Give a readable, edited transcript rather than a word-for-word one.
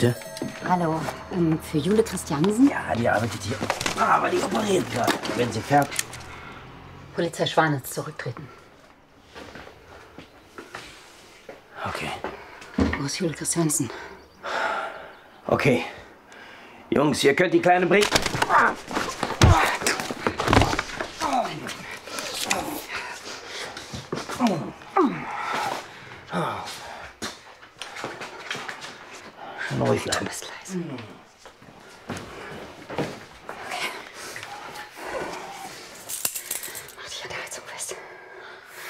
Bitte? Hallo, für Jule Christiansen? Ja, die arbeitet hier. Aber die operiert gerade. Wenn sie fertig... Polizei Schwanitz, zurücktreten. Okay. Wo ist Jule Christiansen? Okay. Jungs, ihr könnt die Kleine bringen. Schon ruhig bleiben. Du bist leise.